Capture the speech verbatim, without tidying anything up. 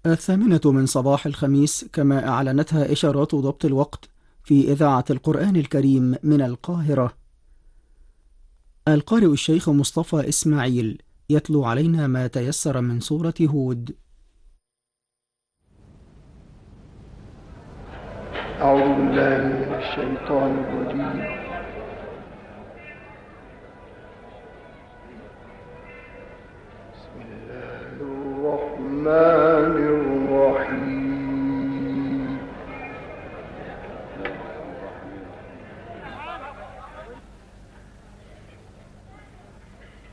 الثامنة من صباح الخميس، كما أعلنتها إشارات ضبط الوقت في إذاعة القرآن الكريم من القاهرة. القارئ الشيخ مصطفى إسماعيل يتلو علينا ما تيسر من سورة هود. أعوذ بالله من الشيطان الرجيم.